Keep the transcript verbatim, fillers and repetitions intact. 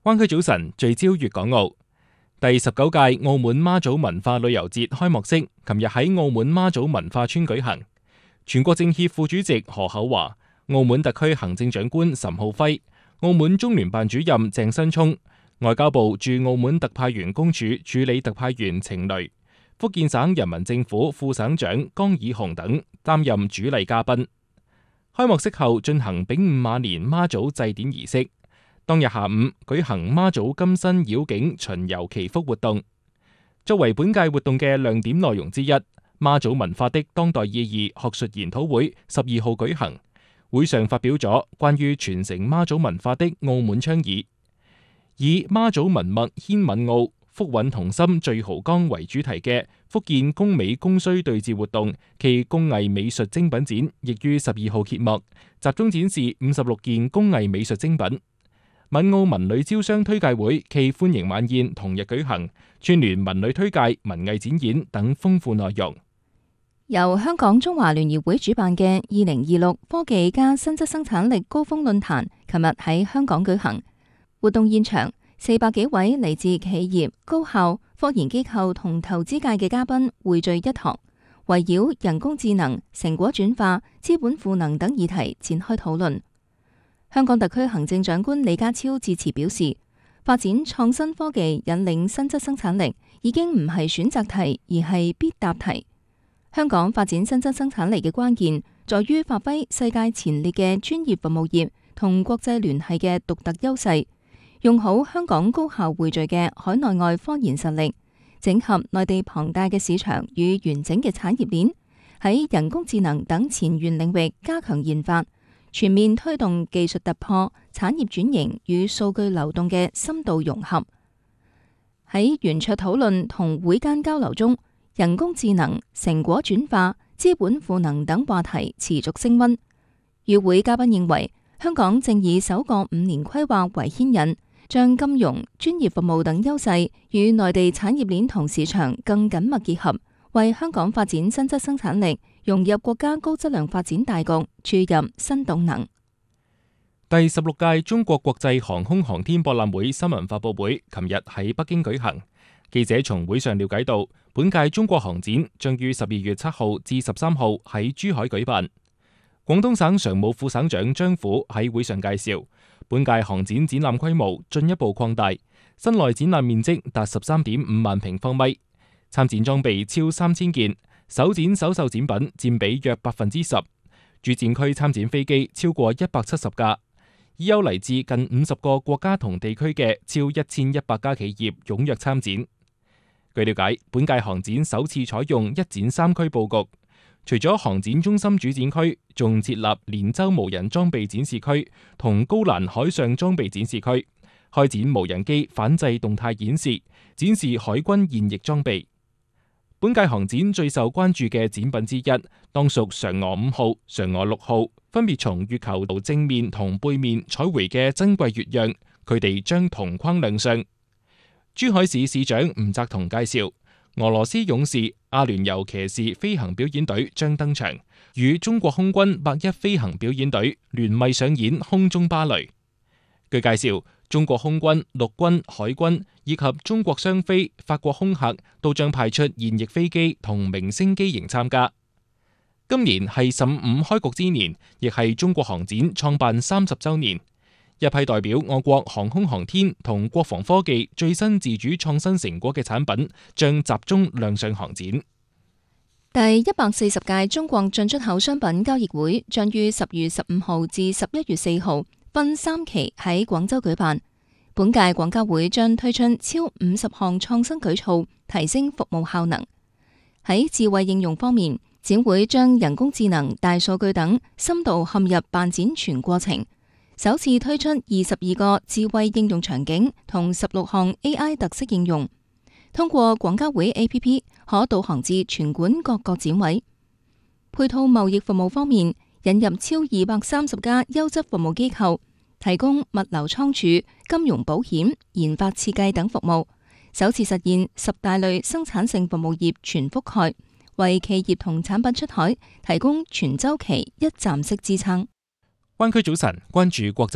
灣區早晨聚焦粵港澳。第十九屆澳門媽祖文化旅遊節開幕式琴日喺澳門媽祖文化村舉行。全國政協副主席何厚華、澳門特區行政長官岑浩輝、澳門中聯辦主任鄭新聰、外交部駐澳門特派員公署助理特派員程雷、福建省人民政府副省長江以雄等擔任主禮嘉賓。開幕式後進行丙午馬年媽祖祭典儀式，當日下午舉行媽祖金身繞境巡遊祈福活動。作為本屆活動嘅亮點內容之一，媽祖文化的當代意義學術研討會十二號舉行，會上發表咗關於傳承媽祖文化的澳門倡議，以媽祖文脈牽閩澳，福韻同心聚濠江為主題嘅福建工美工需對峙活動暨工藝美術精品展，亦於十二號揭幕，集中展示五十六件工藝美術精品。閩澳文旅招商推介會暨歡迎晚宴同日舉行，串聯文旅推介、文藝展演等豐富內容。 由香港中華聯誼會主辦嘅二零二六科技加新質生產力高峰論壇，琴日喺香港舉行。活動現場，四百幾位嚟自企業、高校、科研機構同投資界嘅嘉賓匯聚一堂，圍繞人工智能、成果轉化、資本賦能等議題展開討論。香港特區行政長官李家超致辭表示，發展創新科技引領新質生產力已經唔係選擇題，而係必答題。香港發展新質生產力嘅關鍵在於發揮世界前列嘅專業服務業同國際聯繫嘅獨特優勢，用好香港高效匯聚嘅海內外科研實力，整合內地龐大嘅市場與完整嘅產業鏈，喺人工智能等前沿領域加強研發，全面推動技術突破、產業轉型與數據流動嘅深度融合。喺圓桌討論同會間交流中，人工智能、成果轉化、資本賦能等話題持續升溫。與會嘉賓認為，香港正以首個五年規劃為牽引，將金融、專業服務等優勢與內地產業鏈同市場更緊密結合，為香港發展新質生產力、融入國家高質量發展大局注入新動能。 第十六屆中國國際航空航天博覽會新聞發佈會琴日喺北京舉行。記者從會上了解到，本屆中國航展將於十二月七號至十三號喺珠海舉辦。廣東省常務副省長張虎喺會上介紹，本屆航展展覽規模進一步擴大，室內展覽面積達十三點五萬平方米，參展裝備超三千件，首展首售展品佔比約百分之十，主展區參展飛機超過一百七十架，已有嚟自近五十個國家同地區嘅超一千一百家企業踴躍參展。據了解，本屆航展首次採用一展三區佈局，除咗航展中心主展區，仲設立連州無人裝備展示區同高蘭海上裝備展示區，開展無人機反制動態演示，展示海軍現役裝備。本屆航展最受關注嘅展品之一，當屬嫦娥五號、嫦娥六號，分別從月球正面同背面採回嘅珍貴月樣，佢哋將同框亮相。珠海市市長吳澤同介紹，俄羅斯勇士阿聯酋騎士飛行表演隊將登場，與中國空軍八一飛行表演隊聯袂上演空中芭蕾。據介紹，中國空軍、陸軍、海軍以及中國商飛、法國空客都將派出現役飛機同明星機型參加。今年係十五開局之年，亦係中國航展創辦三十週年。一批代表我國航空航天同國防科技最新自主創新成果嘅產品將集中亮相航展。 第一百四十屆中國進出口商品交易會將於十月十五號至十一月四號分三期喺廣州舉辦。本屆廣交會將推出超五十項創新舉措，提升服務效能。喺智慧應用方面，展會將人工智能、大數據等深度嵌入辦展全過程。首次推出二十二個智慧應用場景同十六項 A I 特色應用，通過廣交會 A P P 可導航至全館各個展位。配套貿易服務方面，引入超二百三十家優質服務機構，提供物流倉儲、金融保險、研發設計等服務，首次實現十大類生產性服務業全覆蓋，為企業同產品出海提供全周期一站式支撐。 灣區早晨關注國際